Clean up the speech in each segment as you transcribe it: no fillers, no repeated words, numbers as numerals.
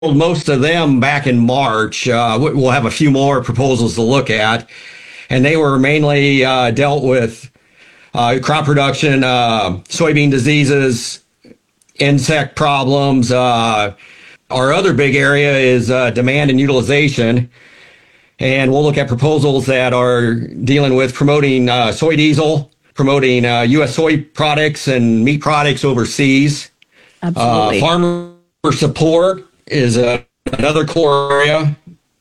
most of them back in March. We'll have a few more proposals to look at, and they were mainly dealt with crop production, soybean diseases, insect problems. Our other big area is demand and utilization, and we'll look at proposals that are dealing with promoting soy diesel, promoting U.S. soy products and meat products overseas. Absolutely. Farmer support is another core area,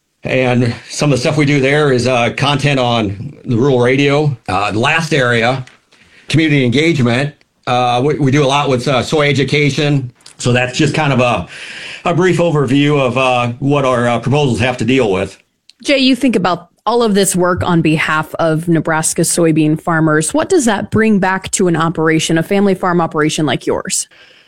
and some of the stuff we do there is content on the rural radio. The last area, community engagement, we do a lot with soy education, so that's just kind of a brief overview of what our proposals have to deal with. Jay, you think about all of this work on behalf of Nebraska soybean farmers. What does that bring back to an operation, a family farm operation like yours?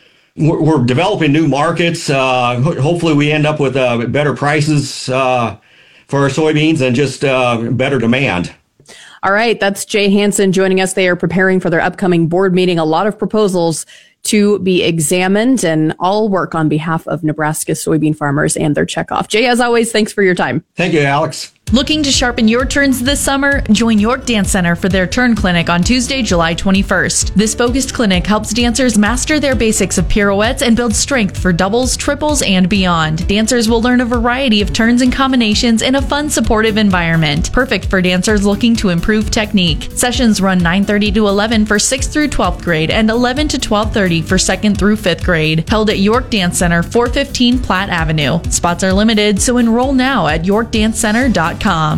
We're developing new markets. Hopefully we end up with better prices for our soybeans and just better demand. All right. That's Jay Hansen joining us. They are preparing for their upcoming board meeting. A lot of proposals to be examined, and all work on behalf of Nebraska soybean farmers and their checkoff. Jay, as always, thanks for your time. Thank you, Alex. Looking to sharpen your turns this summer? Join York Dance Center for their Turn Clinic on Tuesday, July 21st. This focused clinic helps dancers master their basics of pirouettes and build strength for doubles, triples, and beyond. Dancers will learn a variety of turns and combinations in a fun, supportive environment. Perfect for dancers looking to improve technique. Sessions run 9:30 to 11 for 6th through 12th grade and 11 to 12:30 for 2nd through 5th grade. Held at York Dance Center, 415 Platte Avenue. Spots are limited, so enroll now at yorkdancecenter.com.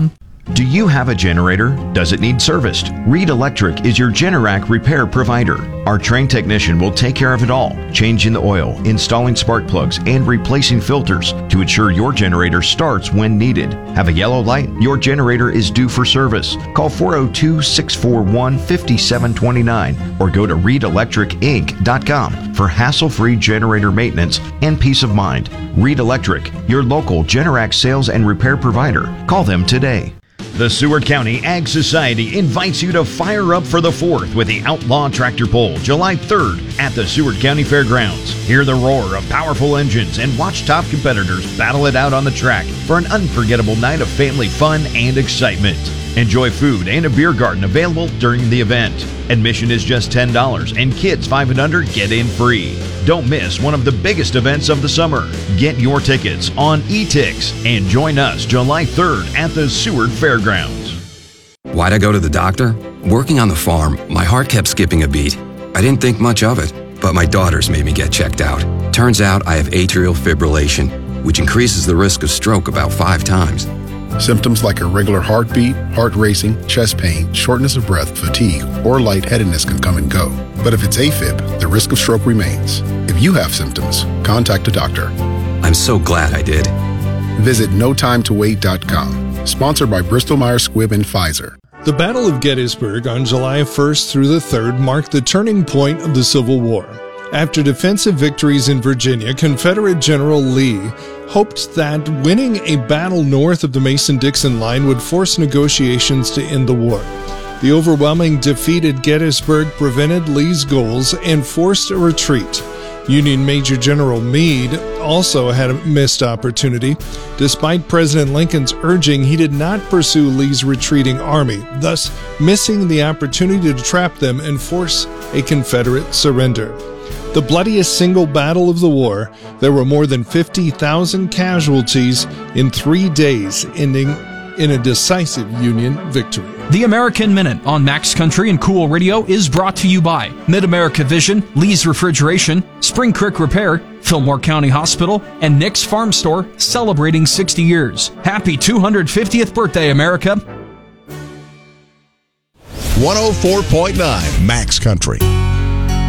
Do you have a generator? Does it need serviced? Reed Electric is your Generac repair provider. Our trained technician will take care of it all, changing the oil, installing spark plugs, and replacing filters to ensure your generator starts when needed. Have a yellow light? Your generator is due for service. Call 402-641-5729 or go to reedelectricinc.com for hassle-free generator maintenance and peace of mind. Reed Electric, your local Generac sales and repair provider. Call them today. The Seward County Ag Society invites you to fire up for the 4th with the Outlaw Tractor Pull, July 3rd at the Seward County Fairgrounds. Hear the roar of powerful engines and watch top competitors battle it out on the track for an unforgettable night of family fun and excitement. Enjoy food and a beer garden available during the event. Admission is just $10 and kids 5 and under get in free. Don't miss one of the biggest events of the summer. Get your tickets on eTix and join us July 3rd at the Seward Fairgrounds. Why'd I go to the doctor? Working on the farm, my heart kept skipping a beat. I didn't think much of it, but my daughters made me get checked out. Turns out I have atrial fibrillation, which increases the risk of stroke about 5 times. Symptoms like irregular heartbeat, heart racing, chest pain, shortness of breath, fatigue, or lightheadedness can come and go. But if it's AFib, the risk of stroke remains. If you have symptoms, contact a doctor. I'm so glad I did. Visit notimetowait.com. Sponsored by Bristol-Myers Squibb and Pfizer. The Battle of Gettysburg on July 1st through the 3rd marked the turning point of the Civil War. After defensive victories in Virginia, Confederate General Lee hoped that winning a battle north of the Mason-Dixon line would force negotiations to end the war. The overwhelming defeat at Gettysburg prevented Lee's goals and forced a retreat. Union Major General Meade also had a missed opportunity. Despite President Lincoln's urging, he did not pursue Lee's retreating army, thus missing the opportunity to trap them and force a Confederate surrender. The bloodiest single battle of the war, there were more than 50,000 casualties in 3 days, ending in a decisive Union victory. The American Minute on Max Country and Cool Radio is brought to you by Mid-America Vision, Lee's Refrigeration, Spring Creek Repair, Fillmore County Hospital, and Nick's Farm Store, celebrating 60 years. Happy 250th birthday, America. 104.9 Max Country.